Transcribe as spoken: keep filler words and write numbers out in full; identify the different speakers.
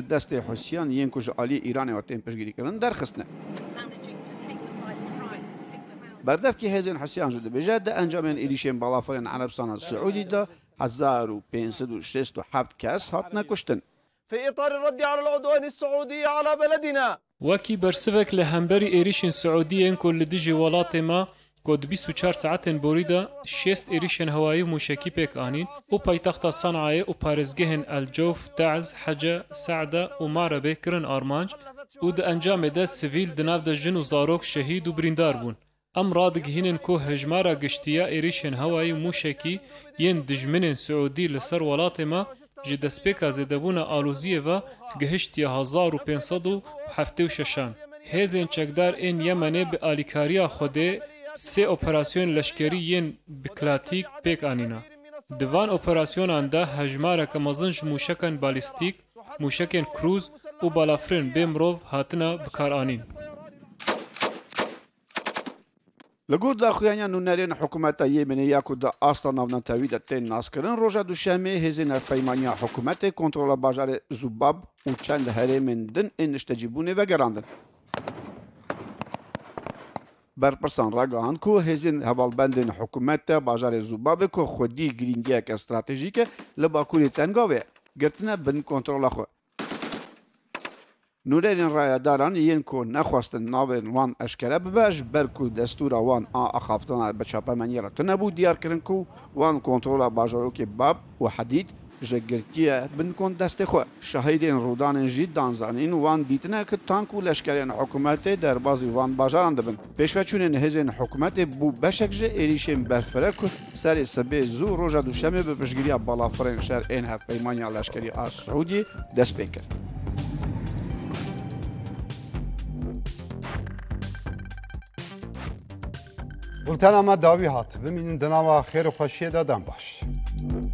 Speaker 1: دست حوثیان یین کو عالی ایران و تیم پشگیری کردن درخستنه. بردف که هزین حوثیان جده بجد انجام ایریشن بالافرین عربستان السعودی دا هزار و پانصد و شصت و هفت کس هاتنا کشتن.
Speaker 2: في إطار الرد على العدوان السعودي على بلدنا.
Speaker 3: وكي برسفك لهمبري إيريشن سعوديين كل ديجي ولاتي ما كود بیست و چهار ساعتين بوريدا شيست إيريشن هوائي موشكي بيك آنين و پايتخت صنعاء و پارزگهن الجوف تعز حجة سعدة و معربه كرن آرمانج و ده انجام ده سيفيل دناف ده جن و زاروك شهيد و بريندار بون. ام رادق هينن كو هجمارا گشتيا إيريشن هوائي موشكي ين دجمنن سعودي لسر ولاتي ما جی دسپیکا زدبونا آلوزیه و گهشتی هزار و پانصد و هفتاد و شش. هزین چکدار این یمنه به آلیکاریا خوده سه اپراسیون لشکری ین بکلاتیک پیک آنینا. دوان اپراسیون آنده هجماره که مزنج موشکن بالیستیک، موشکن کروز و بالافرین بمروف هاتنا بکار آنین.
Speaker 1: لگور دا خویانیان نونرین حکومت یمنی کو دا اصلا ناونان تاوید تین ناس کردن روزا دوشنبه هزینه پیمانیا حکومت کنترل بازار زوباب و چند هرمن دن انشتجیبونه و گراندن. برپرسان راگان کو هزین حوالبندن حکومت بازار زوباب کو خودی گرینگی که استراتژیک لباکوری تنگاوه گرتنه بن کنترل خو. نورین رایداران یین کو نخواستن ناوین وان اشکره بباش برکو دستور وان آ اخافتنا بچاپا منیرا تنبو دیار کرن کو وان کنترل باجارو که باب و حدید جگرتیه بن کن دست خو شاهدین رودان جید دانزانین وان دیتنه که تانکو لشکرین حکومت در بازی وان باجاران دبن پیشوچونین هزین حکومت بو بشک جه ایریشن برفره کو سر سبه زو روزا دوشنبه به پشگیری بالافرین شهر این هفت پیمانی لشکری آ سعودی دست بکر.
Speaker 4: بولتن اما داوی هات ببینین دناوا خیر و خوشیه دادن باش.